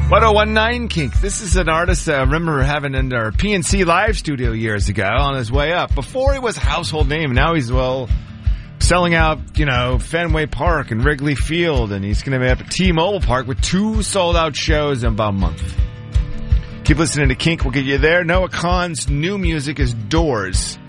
1019 Kink. This is an artist I remember having in our PNC Live studio years ago on his way up. Before he was a household name, now he's, selling out, Fenway Park and Wrigley Field, and he's going to be up at T-Mobile Park with 2 sold-out shows in about a month. Keep listening to Kink. We'll get you there. Noah Kahan's new music is Doors.